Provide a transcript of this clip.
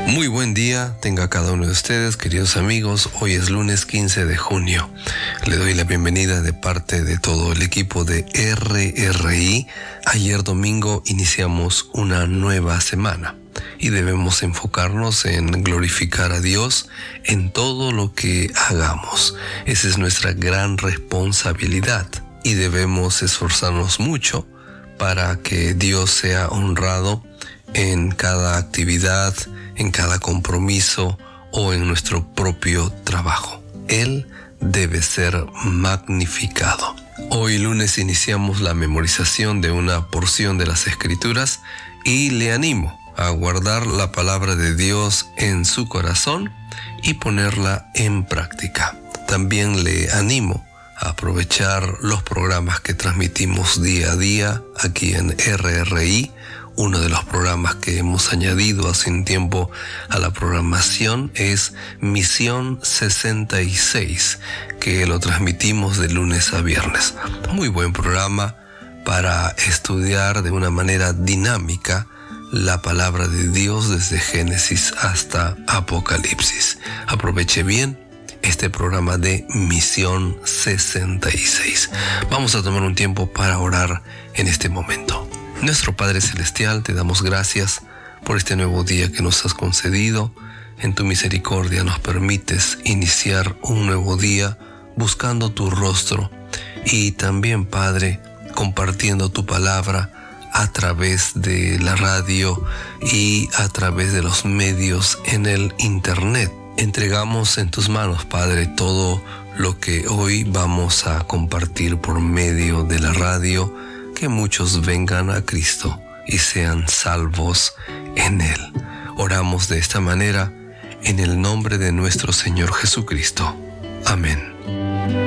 Muy buen día tenga cada uno de ustedes, queridos amigos. Hoy es lunes 15 de junio. Le doy la bienvenida de parte de todo el equipo de RRI. Ayer domingo iniciamos una nueva semana y debemos enfocarnos en glorificar a Dios en todo lo que hagamos. Esa es nuestra gran responsabilidad y debemos esforzarnos mucho para que Dios sea honrado en cada actividad, en cada compromiso o en nuestro propio trabajo. Él debe ser magnificado. Hoy lunes iniciamos la memorización de una porción de las Escrituras y le animo a guardar la palabra de Dios en su corazón y ponerla en práctica. También le animo a aprovechar los programas que transmitimos día a día aquí en RRI. Uno de los programas que hemos añadido hace un tiempo a la programación es Misión 66, que lo transmitimos de lunes a viernes. Muy buen programa para estudiar de una manera dinámica la palabra de Dios desde Génesis hasta Apocalipsis. Aproveche bien este programa de Misión 66. Vamos a tomar un tiempo para orar en este momento. Nuestro Padre Celestial, te damos gracias por este nuevo día que nos has concedido. En tu misericordia nos permites iniciar un nuevo día buscando tu rostro y también, Padre, compartiendo tu palabra a través de la radio y a través de los medios en el Internet. Entregamos en tus manos, Padre, todo lo que hoy vamos a compartir por medio de la radio, que muchos vengan a Cristo y sean salvos en Él. Oramos de esta manera en el nombre de nuestro Señor Jesucristo. Amén.